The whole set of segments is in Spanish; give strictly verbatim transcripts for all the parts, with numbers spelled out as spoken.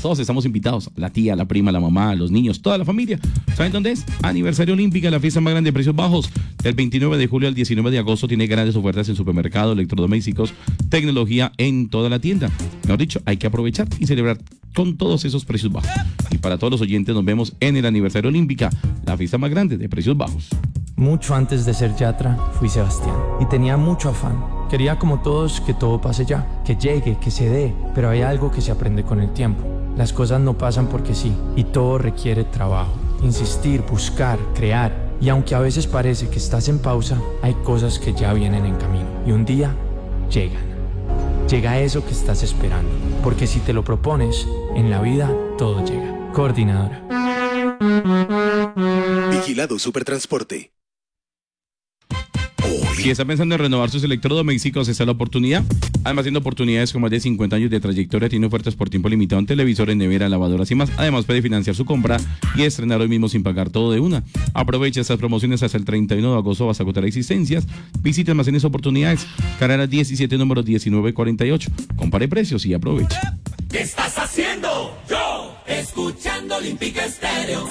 Todos estamos invitados. La tía, la prima, la mamá, los niños, toda la familia. ¿Saben dónde es? Aniversario Olímpica, la fiesta más grande de precios bajos. Del veintinueve de julio al diecinueve de agosto tiene grandes ofertas en supermercado, electrodomésticos, tecnología en toda la tienda. Mejor dicho, hay que aprovechar y celebrar con todos esos precios bajos. Y para todos los oyentes, nos vemos en el Aniversario Olímpica, la fiesta más grande de precios bajos. Mucho antes de ser Yatra, fui Sebastián y tenía mucho afán. Quería como todos que todo pase ya, que llegue, que se dé, pero hay algo que se aprende con el tiempo. Las cosas no pasan porque sí, y todo requiere trabajo, insistir, buscar, crear. Y aunque a veces parece que estás en pausa, hay cosas que ya vienen en camino y un día llegan. Llega eso que estás esperando, porque si te lo propones, en la vida todo llega. Coordinadora. Vigilado Supertransporte. Si está pensando en renovar sus electrodomésticos, está la oportunidad. Además, tiene oportunidades con más de cincuenta años de trayectoria, tiene ofertas por tiempo limitado en televisores, nevera, lavadoras y más. Además, puede financiar su compra y estrenar hoy mismo sin pagar todo de una. Aprovecha estas promociones hasta el treinta y uno de agosto, vas a agotar existencias. Visita Almacenes Oportunidades, carrera diecisiete, número diecinueve cuarenta y ocho. Compare precios y aprovecha. ¿Qué estás haciendo? Yo, escuchando Olímpica Estéreo.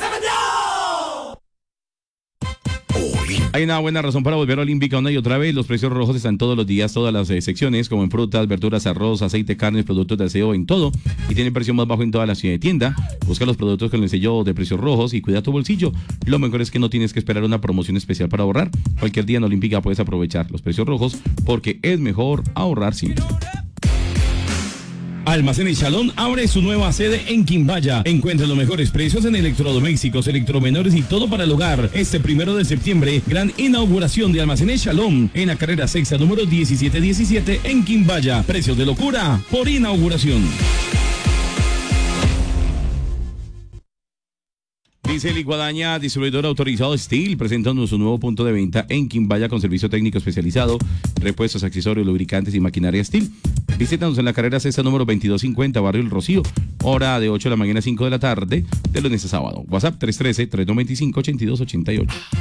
Hay una buena razón para volver a Olímpica una y otra vez. Los precios rojos están todos los días, todas las eh, secciones, como en frutas, verduras, arroz, aceite, carnes, productos de aseo, en todo. Y tiene el precio más bajo en toda la ciudad de tienda. Busca los productos con el sello de precios rojos y cuida tu bolsillo. Lo mejor es que no tienes que esperar una promoción especial para ahorrar. Cualquier día en Olímpica puedes aprovechar los precios rojos porque es mejor ahorrar siempre. Almacenes Shalom abre su nueva sede en Quimbaya. Encuentra los mejores precios en electrodomésticos, electromenores y todo para el hogar. Este primero de septiembre, gran inauguración de Almacenes Shalom en la carrera sexta número diecisiete diecisiete en Quimbaya. Precios de locura por inauguración. Dice Licuadaña, distribuidor autorizado Steel, presentando su nuevo punto de venta en Quimbaya con servicio técnico especializado, repuestos, accesorios, lubricantes y maquinaria Steel. Visítanos en la carrera sexta número veintidós cincuenta, Barrio El Rocío, hora de ocho de la mañana a cinco de la tarde, de lunes a sábado. WhatsApp tres uno tres, tres dos dos cinco, ocho dos ocho ocho.